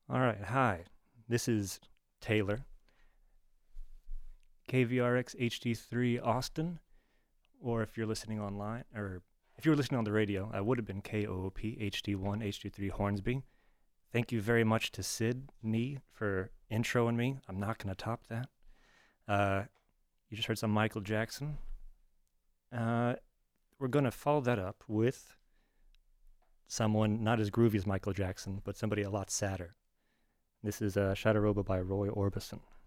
All right, hi. This is Taylor, KVRX HD3 Austin, or if you're listening online, or if you were listening on the radio, I would have been KOOP HD1 HD3 Hornsby. Thank you very much to Sydney for introing me. I'm not going to top that. You just heard some Michael Jackson. We're going to follow that up with someone not as groovy as Michael Jackson, but somebody a lot sadder. This is Shadaroba by Roy Orbison.